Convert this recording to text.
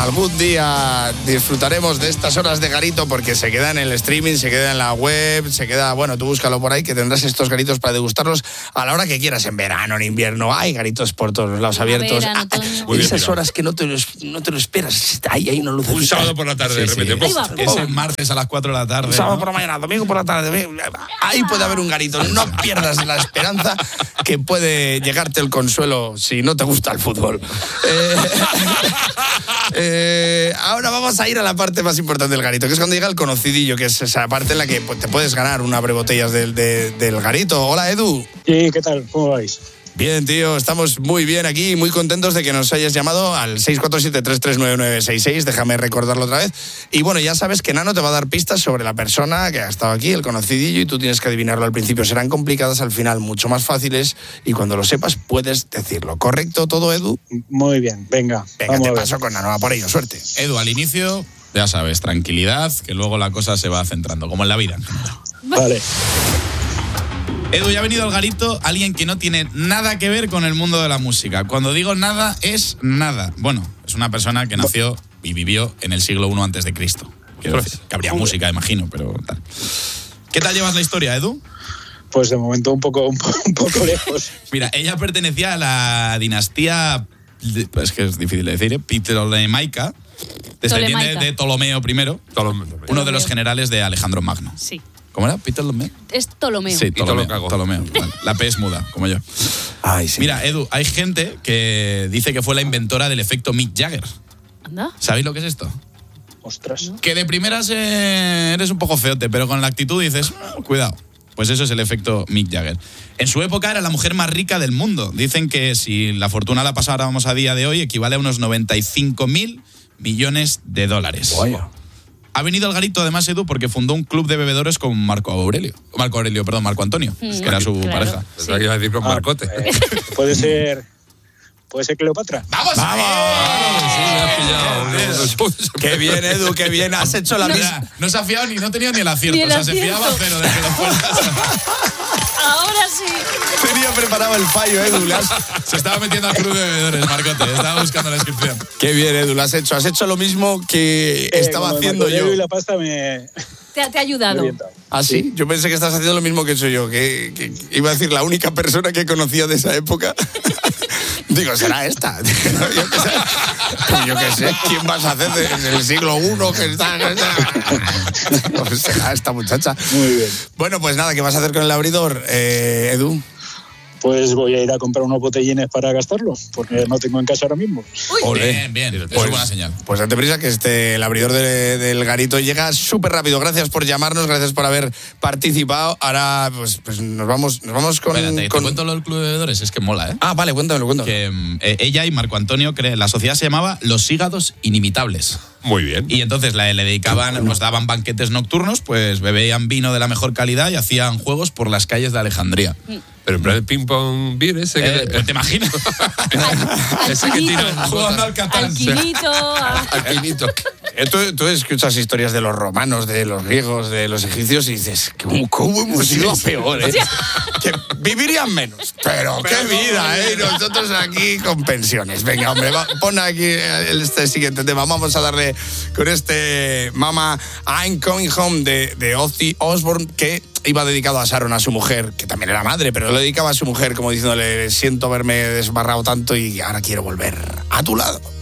algún día disfrutaremos de estas horas de garito porque se queda en el streaming, se queda en la web, se queda, bueno, tú búscalo por ahí que tendrás estos garitos para degustarlos a la hora que quieras, en verano, en invierno. Hay garitos por todos los lados abiertos. Esas horas que no te lo esperas. Hay una luz. Un sábado por la tarde, de repente. Es el martes a las 4 de la tarde. Un sábado por la mañana, domingo por la tarde. Ahí puede haber un garito. No pierdas la esperanza que puede llegarte el consuelo si no te gusta el fútbol. Ahora vamos a ir a la parte más importante del garito, que es cuando llega el conocidillo, que es esa parte en la que te puedes ganar un abrebotellas del garito. Hola, Edu. Sí, ¿qué tal? ¿Cómo vais? Bien, tío, estamos muy bien aquí, muy contentos de que nos hayas llamado al 647-339966, déjame recordarlo otra vez. Y bueno, ya sabes que Nano te va a dar pistas sobre la persona que ha estado aquí, el conocidillo, y tú tienes que adivinarlo al principio. Serán complicadas, al final mucho más fáciles, y cuando lo sepas puedes decirlo. ¿Correcto todo, Edu? Muy bien, venga te paso con Nano, a por ello, suerte. Edu, al inicio, ya sabes, tranquilidad, que luego la cosa se va centrando, como en la vida en general. Vale. Edu, ya ha venido al garito alguien que no tiene nada que ver con el mundo de la música. Cuando digo nada, es nada. Bueno, es una persona que nació y vivió en el siglo I antes de Cristo. Quiero decir, que habría música, imagino, pero tal. ¿Qué tal llevas la historia, Edu? Pues de momento un poco lejos. Mira, ella pertenecía a la dinastía, es que es difícil de decir, Ptolemaica, descendiente de Ptolomeo I, uno de los generales de Alejandro Magno. Sí. ¿Cómo era? ¿Ptolomeo? Es Ptolomeo. Sí, Ptolomeo. Vale. La P es muda, como yo. Ay, sí. Mira, Edu, hay gente que dice que fue la inventora del efecto Mick Jagger. ¿Anda? ¿Sabéis lo que es esto? Ostras. Que de primeras eres un poco feote, pero con la actitud dices, cuidado. Pues eso es el efecto Mick Jagger. En su época era la mujer más rica del mundo. Dicen que si la fortuna la pasáramos a día de hoy, equivale a unos 95.000 millones de dólares. Vaya. Ha venido al garito, además, Edu, porque fundó un club de bebedores con Marco Antonio, que era su pareja. Pensaba que iba a decir con Marcote. Puede ser Cleopatra. ¡Vamos! Sí, me has pillado. Qué bien, Edu, qué bien. Has hecho la misma. No se ha fiado no tenía ni el acierto. Ni el se fiaba cero de que lo fueras. Ahora sí. Tenía preparado el fallo, Edu. Se estaba metiendo al club de bebedores, Marcote. Estaba buscando la inscripción. Qué bien, Edu, lo has hecho. Has hecho lo mismo que estaba haciendo yo. Y la pasta me... Te ha ayudado. ¿Ah, sí? Yo pensé que estás haciendo lo mismo que he hecho yo, que iba a decir la única persona que conocía de esa época. Digo, será esta. Yo qué sé, ¿quién vas a hacer en el siglo I que está? Pues será esta muchacha. Muy bien. Bueno, pues nada, ¿qué vas a hacer con el abridor, Edu? Pues voy a ir a comprar unos botellines para gastarlo, porque no tengo en casa ahora mismo. Bien. Eso es buena señal. Pues date prisa que el abridor del garito llega súper rápido. Gracias por llamarnos, gracias por haber participado. Ahora pues nos vamos con... Espérate, te cuento lo del club de bebedores, es que mola, ¿eh? Ah, vale, cuéntamelo. Que ella y Marco Antonio, la sociedad se llamaba Los Hígados Inimitables. Muy bien. Y entonces le dedicaban, pues daban banquetes nocturnos, pues bebían vino de la mejor calidad y hacían juegos por las calles de Alejandría. Pero en plan el ping-pong beer ese que... ¿Te imaginas? ese que tira jugando al Catán. Alquinito. Tú escuchas historias de los romanos, de los griegos, de los egipcios y dices, ¿cómo hemos ido peor, eh? Que vivirían menos. Pero qué vida, ¿eh? Nosotros aquí con pensiones. Venga, hombre, pon aquí este siguiente tema. Vamos a darle con este Mama I'm Coming Home de Ozzy Osbourne, que iba dedicado a Sharon, a su mujer, que también era madre, pero lo dedicaba a su mujer como diciéndole, siento haberme desbarrado tanto y ahora quiero volver a tu lado.